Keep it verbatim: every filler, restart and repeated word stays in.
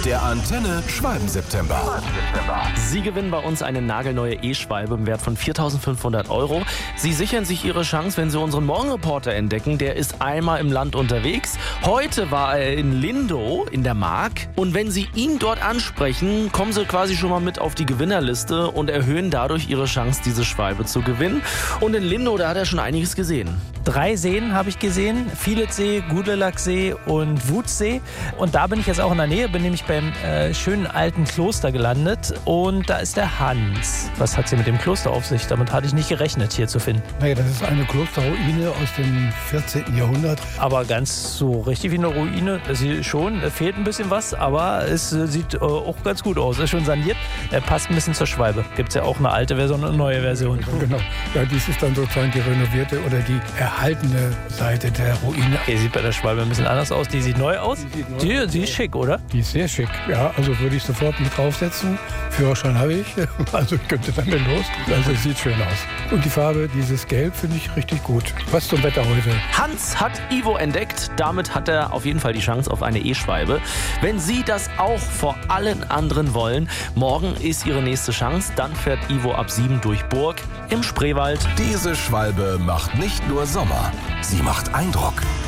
Der Antenne Schwalben-September. Sie gewinnen bei uns eine nagelneue E-Schwalbe im Wert von viertausendfünfhundert Euro. Sie sichern sich Ihre Chance, wenn Sie unseren Morgenreporter entdecken. Der ist einmal im Land unterwegs. Heute war er in Lindow in der Mark. Und wenn Sie ihn dort ansprechen, kommen Sie quasi schon mal mit auf die Gewinnerliste und erhöhen dadurch Ihre Chance, diese Schwalbe zu gewinnen. Und in Lindow, da hat er schon einiges gesehen. Drei Seen habe ich gesehen, Vieletsee, Gudelachsee und Wutzsee. Und da bin ich jetzt auch in der Nähe, bin nämlich beim äh, schönen alten Kloster gelandet. Und da ist der Hans. Was hat sie mit dem Kloster auf sich? Damit hatte ich nicht gerechnet, hier zu finden. Naja, das ist eine Klosterruine aus dem vierzehnten Jahrhundert. Aber ganz so richtig wie eine Ruine, sie schon, es fehlt ein bisschen was, aber es äh, sieht äh, auch ganz gut aus. Ist schon saniert, äh, passt ein bisschen zur Schwalbe. Gibt es ja auch eine alte Version und eine neue Version. Genau, ja, dies ist dann sozusagen die renovierte oder die erhaltene Seite der Ruine. Die sieht bei der Schwalbe ein bisschen anders aus, die sieht neu aus. Die, sieht neu die, aus. Die ist schick, oder? Die ist sehr schick, ja, also würde ich sofort mit draufsetzen. Führerschein habe ich, also ich könnte damit los. Also es sieht schön aus. Und die Farbe, dieses Gelb, finde ich richtig gut. Was zum Wetter heute? Hans hat Ivo entdeckt. Damit hat er auf jeden Fall die Chance auf eine E-Schwalbe. Wenn Sie das auch vor allen anderen wollen, morgen ist Ihre nächste Chance. Dann fährt Ivo ab sieben durch Burg im Spreewald. Diese Schwalbe macht nicht nur Sommer, sie macht Eindruck.